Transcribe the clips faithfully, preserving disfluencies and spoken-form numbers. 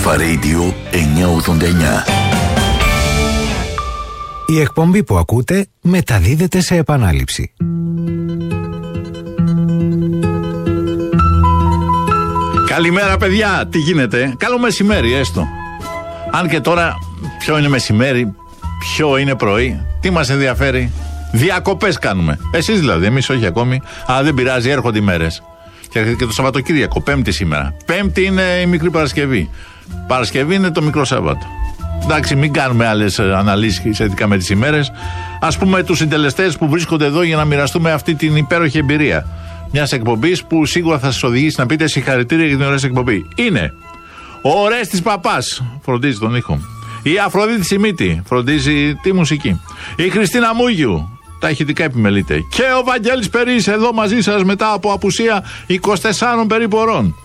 Αλφα Radio εννιακόσια ογδόντα εννιά. Η εκπομπή που ακούτε μεταδίδεται σε επανάληψη. Καλημέρα παιδιά, τι γίνεται? Καλό μεσημέρι έστω. Αν και τώρα ποιο είναι μεσημέρι, ποιο είναι πρωί, τι μας ενδιαφέρει? Διακοπές κάνουμε. Εσείς δηλαδή, εμείς όχι ακόμη, αλλά δεν πειράζει, έρχονται οι μέρες. Και, και το Σαββατοκύριακο, Πέμπτη σήμερα. Πέμπτη είναι η μικρή Παρασκευή. Παρασκευή είναι το μικρό Σάββατο. Εντάξει, μην κάνουμε άλλες αναλύσεις σχετικά με τις ημέρες. Ας πούμε τους συντελεστές που βρίσκονται εδώ για να μοιραστούμε αυτή την υπέροχη εμπειρία μιας εκπομπής που σίγουρα θα σας οδηγήσει να πείτε συγχαρητήρια για την ωραία εκπομπή. Είναι ο Ορέστης Παπάς, φροντίζει τον ήχο. Η Αφροδίτη Σιμίτη, φροντίζει τη μουσική. Η Χριστίνα Μούγιου, τα ηχητικά επιμελείται. Και ο Βαγγέλης Περής εδώ μαζί σας μετά από απουσία είκοσι τεσσάρων περίπου ωρών.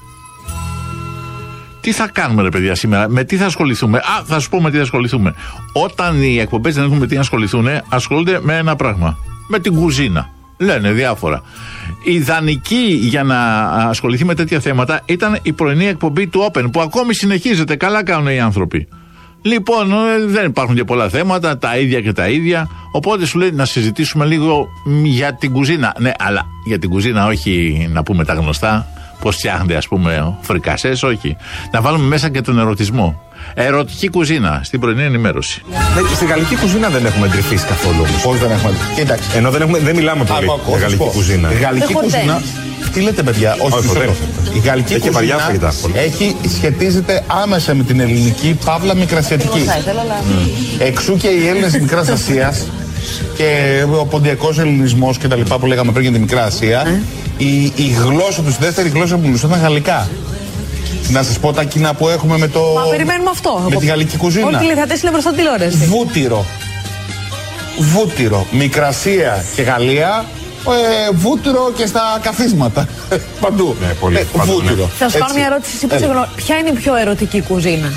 Τι θα κάνουμε ρε παιδιά σήμερα, με τι θα ασχοληθούμε? Α, θα σου πω με τι θα ασχοληθούμε. Όταν οι εκπομπές δεν έχουν με τι να ασχοληθούν, ασχολούνται με ένα πράγμα. Με την κουζίνα. Λένε διάφορα. Η ιδανική για να ασχοληθεί με τέτοια θέματα ήταν η πρωινή εκπομπή του Open, που ακόμη συνεχίζεται. Καλά κάνουν οι άνθρωποι. Λοιπόν, δεν υπάρχουν και πολλά θέματα, τα ίδια και τα ίδια. Οπότε σου λέει να συζητήσουμε λίγο για την κουζίνα. Ναι, αλλά για την κουζίνα όχι να πούμε τα γνωστά. Πώς φτιάχνεται, ας πούμε, φρικασές, όχι. Να βάλουμε μέσα και τον ερωτισμό. Ερωτική κουζίνα στην πρωινή ενημέρωση. Ναι, στη γαλλική κουζίνα δεν έχουμε εντρυφήσει καθόλου. Πώς δεν έχουμε? Κοίταξε. Ενώ δεν, έχουμε, δεν μιλάμε πολύ για γαλλική κουζίνα. Η γαλλική κουζίνα. Τι λέτε, παιδιά? Όχι, όχι θέλω. Η γαλλική έχει κουζίνα έχει, σχετίζεται άμεσα με την ελληνική, παύλα μικρασιατική. Mm. Εξού και οι Έλληνες της Μικράς Ασίας και ο ποντιακός ελληνισμός και τα λοιπά που λέγαμε πριν για τη Μικρά Ασία. Mm. Η, η γλώσσα τους, η δεύτερη γλώσσα που μιλούσαν ήταν γαλλικά. Να σας πω τα κοινά που έχουμε με το. Μα περιμένουμε αυτό. Με τη γαλλική κουζίνα. Ό,τι λιθατές είναι μπροστά τηλεόραση. Βούτυρο. Βούτυρο. Μικρασία και Γαλλία. Ε, βούτυρο και στα καθίσματα. Παντού. Ναι, πολύ. Ε, βούτυρο. Ναι. Θα σου κάνω μια ερώτηση. Ποια είναι η πιο ερωτική κουζίνα?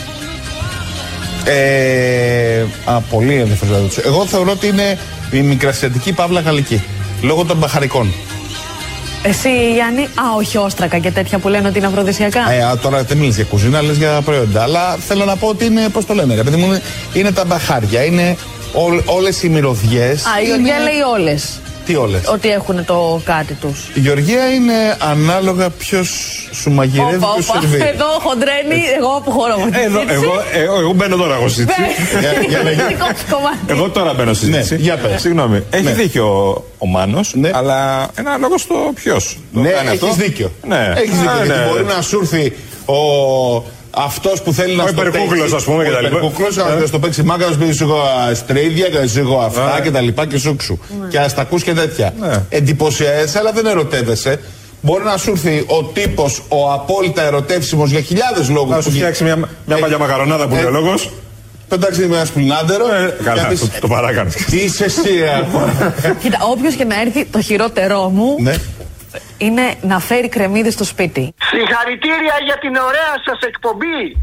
Ε, α, πολύ ενδιαφέρον ερώτηση. Εγώ θεωρώ ότι είναι η μικρασιατική παύλα γαλλική. Λόγω των μπαχαρικών. Εσύ, Γιάννη, α, όχι όστρακα και τέτοια που λένε ότι είναι αφροδισιακά. Ε, α, τώρα δεν μιλείς για κουζίνα, λες για προϊόντα. Αλλά θέλω να πω ότι είναι, πώς το λένε, γιατί μου είναι, είναι τα μπαχάρια, είναι ό, όλες οι μυρωδιές. Α, η Γεωργία είναι... λέει όλες. Τι όλες? Ότι έχουν το κάτι τους. Η Γεωργία είναι ανάλογα ποιος σου μαγειρεύει και σου σερβίρει. Εδώ χοντρένει, εγώ αποχωρώ. Εδώ, εγώ, εγώ, εγώ μπαίνω τώρα εγώ συζήτηση. Εγώ τώρα μπαίνω συζήτηση. Ναι, για πες. Συγγνώμη, έχει ναι. δίκιο ο Μάνος, ναι. αλλά ένα λόγο στο ποιος. Ναι, έχεις δίκιο. Ναι. Έχεις δίκιο, Α, γιατί ναι. μπορεί να σου έρθει ο... αυτός που θέλει να στο παίξει. Ο υπερκούκλος, ας πούμε, και τα λοιπά. Ο υπερκούκλος, να στο παίξει μάγκα, να σου πει εγώ στρίδια, να σου εγώ αυτά και τα λοιπά και σούξου. Και ας τα ακούς και τέτοια. Εντυπωσιαέσαι, αλλά δεν ερωτεύεσαι. Μπορεί να σου έρθει ο τύπος, ο απόλυτα ερωτεύσιμος για χιλιάδες λόγους. Να σου φτιάξει μια, μια παλιά μακαρονάδα που λέει ο λόγος. Πετάξει με ένα σπλινάντερο. Καλά, το παράκανες. Τι είσαι εσύ, Κοίτα, όποιος και να έρθει, το χειρότερό μου είναι να φέρει κρεμμύδι στο σπίτι. Συγχαρητήρια για την ωραία σας εκπομπή.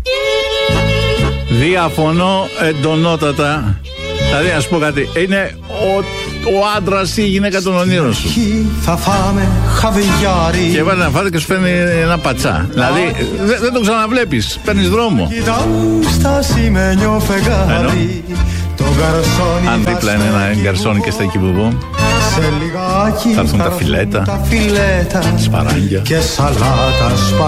Διαφωνώ εντονότατα. Δηλαδή, ας πω κάτι. Είναι ο, ο άντρας ή η γυναίκα των ονείρων σου. Θα φάμε χαβιάρι. Και βάλει να φάτε και σου παίρνει ένα πατσά. Δηλαδή, δεν, δεν το ξαναβλέπεις. Παίρνεις δρόμο. Στα σημαίνιο φεγγάρι. Αν δίπλα είναι ένα γκαρσόνι και στα εκεί που βγω, θα έρθουν τα φιλέτα, σπαράγγια και σαλάτα.